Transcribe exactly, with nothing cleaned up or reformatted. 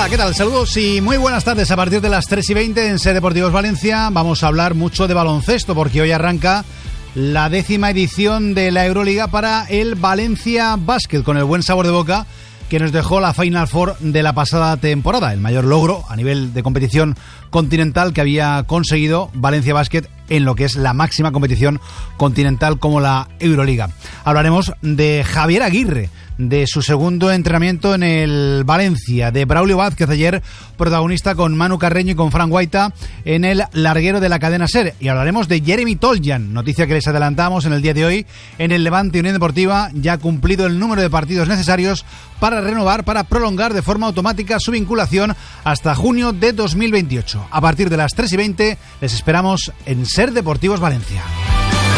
Hola, ¿qué tal? Saludos y muy buenas tardes. A partir de las tres y veinte en Ser Deportivos Valencia vamos a hablar mucho de baloncesto porque hoy arranca la décima edición de la Euroliga para el Valencia Basket, con el buen sabor de boca que nos dejó la Final Four de la pasada temporada, el mayor logro a nivel de competición continental que había conseguido Valencia Basket en lo que es la máxima competición continental como la Euroliga. Hablaremos de Javier Aguirre, de su segundo entrenamiento en el Valencia, de Braulio Vázquez, ayer protagonista con Manu Carreño y con Fran Guaita en el larguero de la cadena SER, y hablaremos de Jeremy Toljan, noticia que les adelantamos en el día de hoy. En el Levante Unión Deportiva ya ha cumplido el número de partidos necesarios para renovar, para prolongar de forma automática su vinculación hasta junio de dos mil veintiocho. A partir de las tres y veinte les esperamos en Ser Deportivos Valencia.